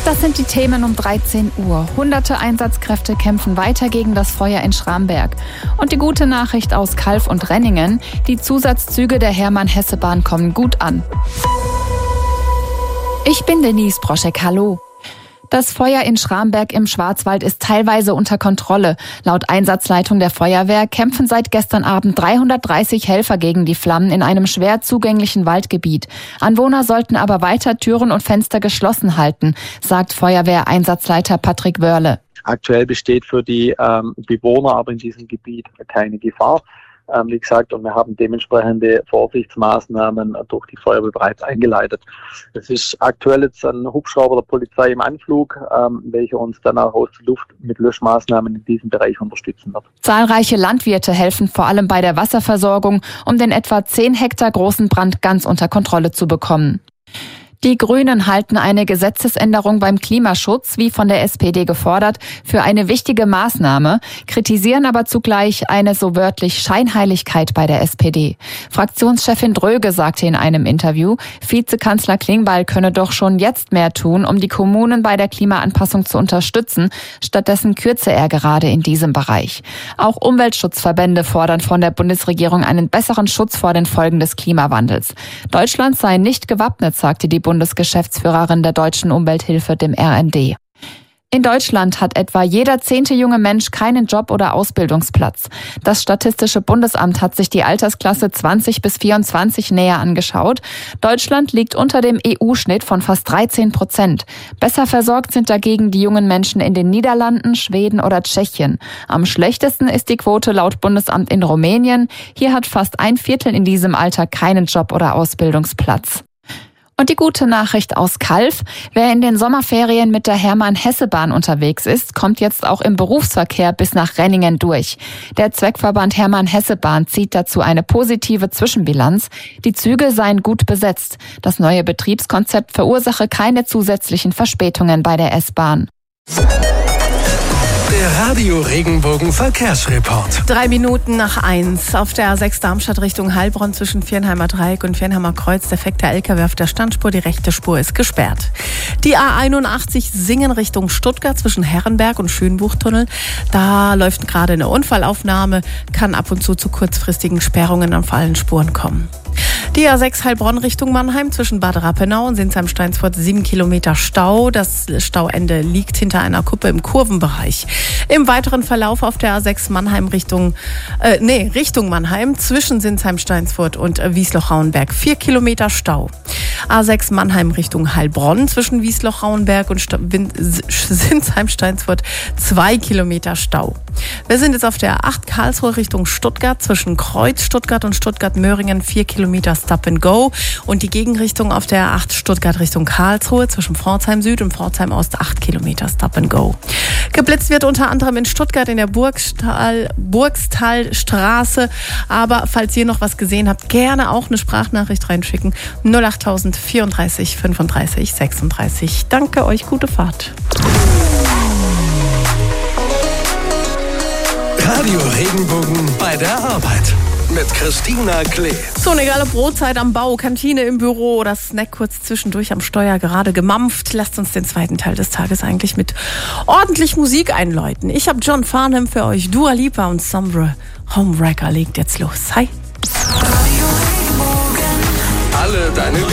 Das sind die Themen um 13 Uhr. Hunderte Einsatzkräfte kämpfen weiter gegen das Feuer in Schramberg. Und die gute Nachricht aus Calw und Renningen: Die Zusatzzüge der Hermann-Hesse-Bahn kommen gut an. Ich bin Denise Broschek, hallo. Das Feuer in Schramberg im Schwarzwald ist teilweise unter Kontrolle. Laut Einsatzleitung der Feuerwehr kämpfen seit gestern Abend 330 Helfer gegen die Flammen in einem schwer zugänglichen Waldgebiet. Anwohner sollten aber weiter Türen und Fenster geschlossen halten, sagt Feuerwehreinsatzleiter Patrick Wörle. Aktuell besteht für die Bewohner aber in diesem Gebiet keine Gefahr. Wie gesagt, und wir haben dementsprechende Vorsichtsmaßnahmen durch die Feuerwehr bereits eingeleitet. Es ist aktuell jetzt ein Hubschrauber der Polizei im Anflug, welcher uns dann auch aus der Luft mit Löschmaßnahmen in diesem Bereich unterstützen wird. Zahlreiche Landwirte helfen vor allem bei der Wasserversorgung, um den etwa 10 Hektar großen Brand ganz unter Kontrolle zu bekommen. Die Grünen halten eine Gesetzesänderung beim Klimaschutz, wie von der SPD gefordert, für eine wichtige Maßnahme, kritisieren aber zugleich eine so wörtlich Scheinheiligkeit bei der SPD. Fraktionschefin Dröge sagte in einem Interview, Vizekanzler Klingbeil könne doch schon jetzt mehr tun, um die Kommunen bei der Klimaanpassung zu unterstützen. Stattdessen kürze er gerade in diesem Bereich. Auch Umweltschutzverbände fordern von der Bundesregierung einen besseren Schutz vor den Folgen des Klimawandels. Deutschland sei nicht gewappnet, sagte die Bundesgeschäftsführerin der Deutschen Umwelthilfe dem RND. In Deutschland hat etwa jeder 10. junge Mensch keinen Job oder Ausbildungsplatz. Das Statistische Bundesamt hat sich die Altersklasse 20 bis 24 näher angeschaut. Deutschland liegt unter dem EU-Schnitt von fast 13%. Besser versorgt sind dagegen die jungen Menschen in den Niederlanden, Schweden oder Tschechien. Am schlechtesten ist die Quote laut Bundesamt in Rumänien. Hier hat fast 1/4 in diesem Alter keinen Job oder Ausbildungsplatz. Und die gute Nachricht aus Calw: Wer in den Sommerferien mit der Hermann-Hesse-Bahn unterwegs ist, kommt jetzt auch im Berufsverkehr bis nach Renningen durch. Der Zweckverband Hermann-Hesse-Bahn zieht dazu eine positive Zwischenbilanz. Die Züge seien gut besetzt. Das neue Betriebskonzept verursache keine zusätzlichen Verspätungen bei der S-Bahn. Der Radio Regenbogen Verkehrsreport. 1:03 auf der A6 Darmstadt Richtung Heilbronn zwischen Viernheimer Dreieck und Viernheimer Kreuz. Defekter LKW auf der Standspur, die rechte Spur ist gesperrt. Die A81 Singen Richtung Stuttgart zwischen Herrenberg und Schönbuchtunnel. Da läuft gerade eine Unfallaufnahme, kann ab und zu kurzfristigen Sperrungen auf allen Spuren kommen. Die A6 Heilbronn Richtung Mannheim zwischen Bad Rappenau und Sinsheim-Steinsfurt 7 Kilometer Stau. Das Stauende liegt hinter einer Kuppe im Kurvenbereich. Im weiteren Verlauf auf der A6 Mannheim Richtung Mannheim zwischen Sinsheim-Steinsfurt und Wiesloch-Rauenberg 4 Kilometer Stau. A6 Mannheim Richtung Heilbronn zwischen Wiesloch-Rauenberg und Sinsheim-Steinsfurt 2 Kilometer Stau. Wir sind jetzt auf der A8 Karlsruhe Richtung Stuttgart zwischen Kreuz Stuttgart und Stuttgart-Möhringen 4 Kilometer Stop and Go und die Gegenrichtung auf der A8 Stuttgart Richtung Karlsruhe zwischen Pforzheim Süd und Pforzheim Ost 8 Kilometer Stop and Go. Geblitzt wird unter anderem in Stuttgart in der Burgstalstraße, aber falls ihr noch was gesehen habt, gerne auch eine Sprachnachricht reinschicken. 08000 34 35 36. Danke euch, gute Fahrt. Radio Regenbogen bei der Arbeit mit Christina Klee. So, eine egal ob Brotzeit am Bau, Kantine im Büro oder Snack kurz zwischendurch am Steuer gerade gemampft. Lasst uns den zweiten Teil des Tages eigentlich mit ordentlich Musik einläuten. Ich habe John Farnham für euch. Dua Lipa und Sombre Homewrecker legt jetzt los. Hi. Alle deine